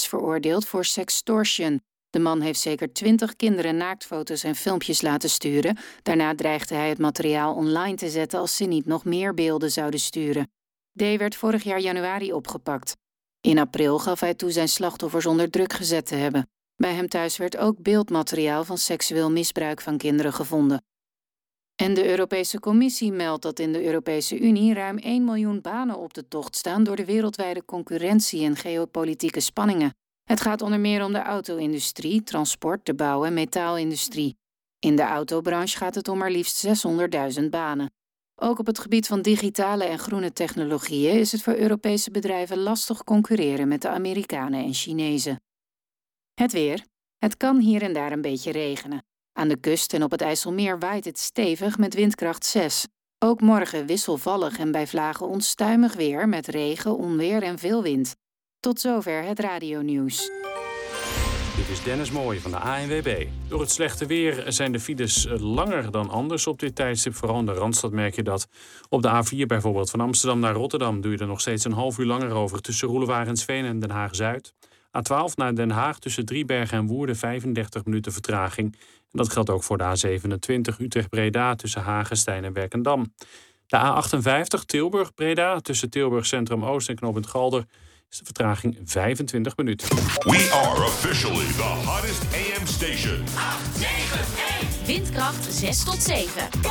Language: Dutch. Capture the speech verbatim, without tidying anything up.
veroordeeld voor sextortion. De man heeft zeker twintig kinderen naaktfoto's en filmpjes laten sturen. Daarna dreigde hij het materiaal online te zetten als ze niet nog meer beelden zouden sturen. D. werd vorig jaar januari opgepakt. In april gaf hij toe zijn slachtoffers onder druk gezet te hebben. Bij hem thuis werd ook beeldmateriaal van seksueel misbruik van kinderen gevonden. En de Europese Commissie meldt dat in de Europese Unie ruim één miljoen banen op de tocht staan door de wereldwijde concurrentie en geopolitieke spanningen. Het gaat onder meer om de auto-industrie, transport, de bouw- en metaalindustrie. In de autobranche gaat het om maar liefst zeshonderdduizend banen. Ook op het gebied van digitale en groene technologieën is het voor Europese bedrijven lastig concurreren met de Amerikanen en Chinezen. Het weer. Het kan hier en daar een beetje regenen. Aan de kust en op het IJsselmeer waait het stevig met windkracht zes. Ook morgen wisselvallig en bij vlagen onstuimig weer met regen, onweer en veel wind. Tot zover het radionieuws. Dit is Dennis Mooij van de A N W B. Door het slechte weer zijn de files langer dan anders op dit tijdstip. Vooral in de Randstad merk je dat. Op de A vier bijvoorbeeld van Amsterdam naar Rotterdam doe je er nog steeds een half uur langer over tussen Roelewarensveen en Den Haag-Zuid. A twaalf naar Den Haag tussen Driebergen en Woerden vijfendertig minuten vertraging. En dat geldt ook voor de A zevenentwintig Utrecht-Breda tussen Hagestein en Werkendam. De A achtenvijftig Tilburg-Breda tussen Tilburg Centrum Oost en Knooppunt Galder is de vertraging vijfentwintig minuten. We are officially the hottest A M station. acht negen één. Windkracht zes tot zeven.